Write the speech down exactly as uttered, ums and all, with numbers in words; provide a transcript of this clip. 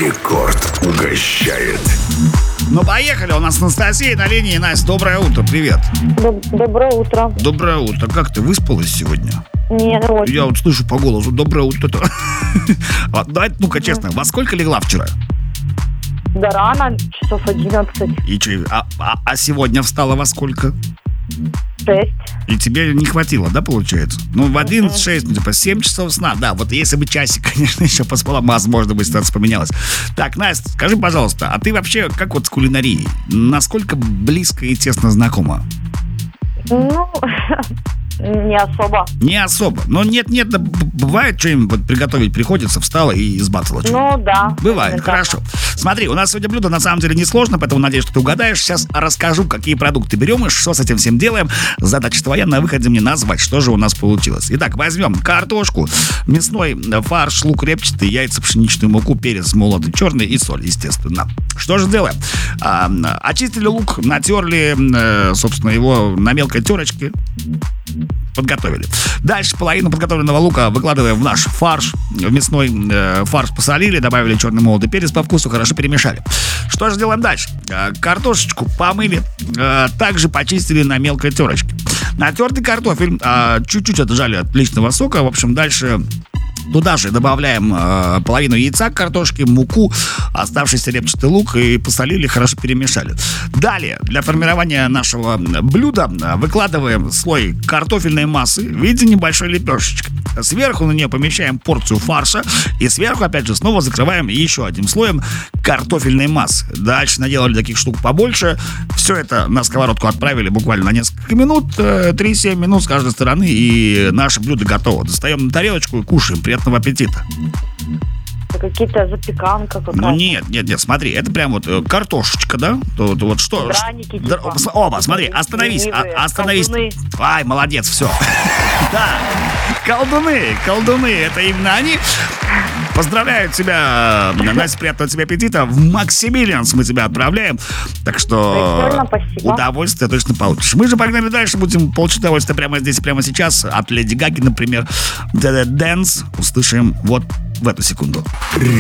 Рекорд угощает. Ну, поехали. У нас Анастасия на линии. Настя, доброе утро. Привет. Доб- Доброе утро. Доброе утро. Как ты, выспалась сегодня? Не, ну очень. Я вот слышу по голосу. Доброе утро. А, Давай, ну-ка, честно, во сколько легла вчера? Да рано, часов одиннадцать, И че, а, а- а сегодня встала во сколько? шесть. И тебе не хватило, да, получается? Ну, в одиннадцать шесть, ну, типа семь часов сна. Да, вот если бы часик, конечно, еще поспала, возможно бы ситуация поменялась. Так, Настя, скажи, пожалуйста, а ты вообще как вот с кулинарией? Насколько близко и тесно знакома? Ну, не особо. Не особо. Но нет-нет, да, б- бывает, что им вот приготовить приходится, встала и избацала что-нибудь. Ну, да. Бывает, элементарно. хорошо. Смотри, у нас сегодня блюдо на самом деле несложно, поэтому надеюсь, что ты угадаешь. Сейчас расскажу, какие продукты берем и что с этим всем делаем. Задача твоя на выходе мне назвать, что же у нас получилось. Итак, возьмем картошку, мясной фарш, лук репчатый, яйца, пшеничную муку, перец молотый черный и соль, естественно. Что же делаем? А, очистили лук, натерли, э, собственно, его на мелкой терочке. Подготовили. Дальше половину подготовленного лука выкладываем в наш фарш. В мясной э, фарш посолили, добавили черный молотый перец по вкусу, хорошо перемешали. Что же делаем дальше? Э, картошечку помыли, э, также почистили на мелкой терочке. Натертый картофель э, чуть-чуть отжали от личного сока. В общем, дальше туда же добавляем э, половину яйца к картошке, муку, оставшийся репчатый лук и посолили, хорошо перемешали. Далее, для формирования нашего блюда э, выкладываем слой картофельной массы в виде небольшой лепешечки. Сверху на нее помещаем порцию фарша и сверху, опять же, снова закрываем еще одним слоем картофельной массы. Дальше наделали таких штук побольше. Все это на сковородку отправили буквально на несколько минут, э, три-семь минут с каждой стороны, и наше блюдо готово. Достаем на тарелочку и кушаем. Приятного аппетита. Это какие-то запеканка какая-то. Ну нет, нет, нет, смотри, это прям вот э, картошечка, да? То, то вот что? Драники, ш- типа. др- пос- Оба, смотри, остановись, а- Ленивые, остановись. колдуны. Ай, молодец, все. Да, колдуны, колдуны, это именно они. Поздравляю тебя, Настя, приятного тебе аппетита. В Максимилианс мы тебя отправляем. Так что Прикольно, спасибо. удовольствие точно получишь. Мы же погнали дальше, будем получить удовольствие прямо здесь и прямо сейчас. От Леди Гаги, например, Dance услышим вот в эту секунду.